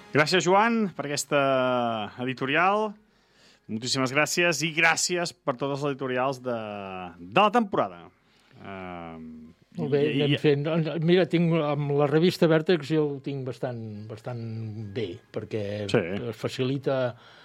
Gràcies, Joan, per aquesta editorial. Moltíssimes gràcies i gràcies per totes les editorials de la temporada. Molt bé, anem fent. Mira, amb la revista Vèrtex jo ho tinc bastant bé, perquè es facilita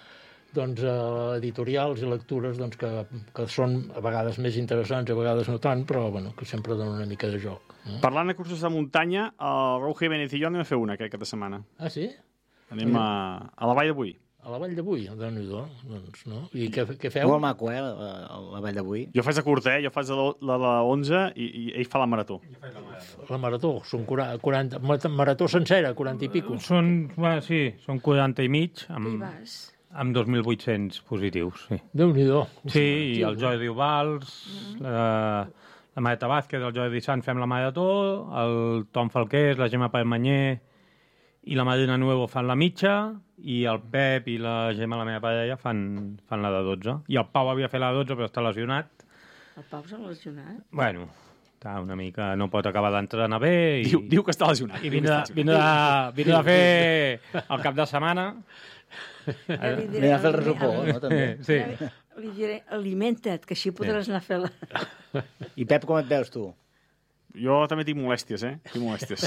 editorials i lectures que són a vegades més interessants, a vegades no tant, però que sempre donen una mica de joc. Parlant de cursos de muntanya, el Raúl Jiménez i jo anem a fer una aquesta setmana. Ah, sí? Anem a la Vall d'Avui. A la Vall d'Avui, Déu-n'hi-do, no? I què feu? Molt maco, la Vall d'Avui. Jo faig de curta, jo faig la 11 i ell fa la marató. La marató, són 40, marató sencera, 40 i pico. Són 40 i mig, amb 2.800 positius, sí. Déu-n'hi-do. Sí, i el Jordi Ubals, la Mareta Vázquez, el Jordi Sant fem la marató, el Tom Falqués, la Gemma Permanyer i la Marina Nuevo fan la mitja, i el Pep i la Gemma, la meva parella, fan la de 12. I el Pau havia fet la de 12, però està lesionat. El Pau s'ha lesionat? Bueno, està una mica... No pot acabar d'entrenar bé. Diu que està lesionat. I vindrà a fer el cap de setmana. Vindrà a fer el resopó, no? També. Sí. Li diré, alimenta't, que així podràs anar a fer la... I Pep, com et veus, tu? Jo també tinc molèsties, Tinc molèsties.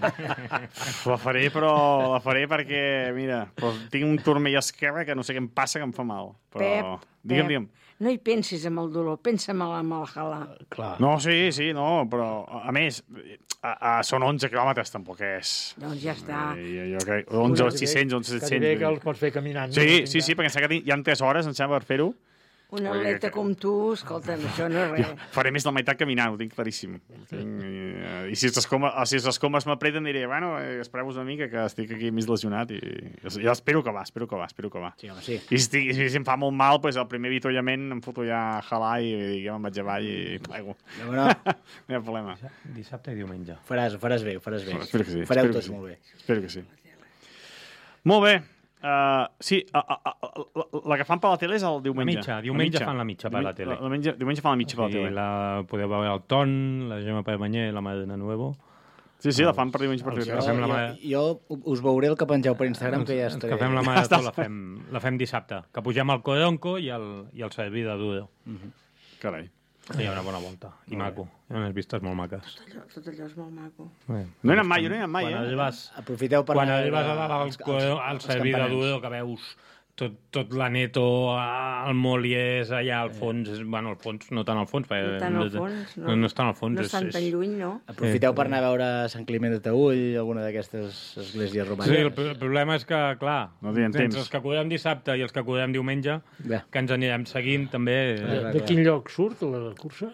La faré perquè, mira, tinc un turmell esquerre que no sé què em passa, que em fa mal. Però... Digue'm. No hi pensis amb el dolor, pensa amb el halà. Clar. No, sí, no, però a més, són 11 quilòmetres, tampoc és... Doncs ja està. Jo crec, 11 600, 11 700... Que diré que els pots fer caminant. Sí, perquè em sembla que hi ha 3 hores, em sembla, per fer-ho. Un atleta com tu, escolta'm, això no és res. Faré més de la meitat caminant, ho tinc claríssim. I si les escombres m'apreten, diré, bueno, espereu-vos una mica, que estic aquí més lesionat, i ja espero que va. Sí, home, sí. I si em fa molt mal, doncs el primer avituallament em foto ja a jalar i me'n vaig avall i plego. No hi ha problema. Dissabte i diumenge. Faràs bé. Espero que sí. Fareu tots molt bé. Espero que sí. Molt bé. Sí, la que fan per la tele és el diumenge. Diumenge fan la mitja per la tele. Diumenge fan la mitja per la tele. Podeu veure el Ton, la Gemma Permanyer, la Marina Nuevo. Sí, la fan per diumenge per tele. Jo us veuré el que pengeu per Instagram, que ja estaré... Que fem la marató, la fem dissabte. Que pugem al Coronco i el Serví de Duro. Carai. Hi ha una bona volta. I maco. Hi ha unes vistes molt maques. Tot allò és molt maco. No he anat mai, Aprofiteu per quan arribes a dalt al Serví de Duro, que veus tot l'Aneto, el Moliès, allà al fons, bueno, al fons, no tant al fons, no tant al fons, no. No és tan al fons. No estan tan lluny, no? Aprofiteu per anar a veure Sant Climent de Taüll, alguna d'aquestes esglésies romanes. Sí, el problema és que, clar, entre els que acudem dissabte i els que acudem diumenge, que ens anirem seguint, també... De quin lloc surt la cursa?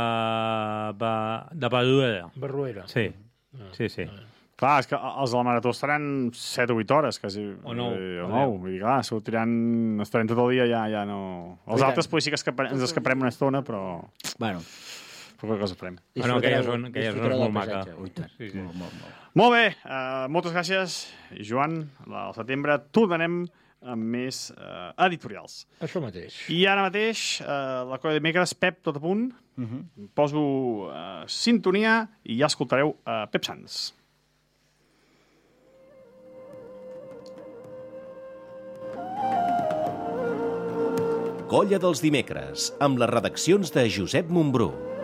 De Barruera. Barruera. Sí. Clar, és que els de la marató estaran 7 o 8 hores, quasi. O 9. Vull dir, clar, estarem tot el dia, ja no... Els altres potser sí que ens escaparem una estona, però... Bueno. Poca cosa farem. Bueno, aquella zona és molt maca. Molt bé, moltes gràcies, Joan. Al setembre tornarem amb més editorials. Això mateix. I ara mateix, la colla de dimecres, Pep, tot a punt. Poso sintonia i ja escoltareu Pep Sans. Colla dels dimecres, amb les redaccions de Josep Montbrú.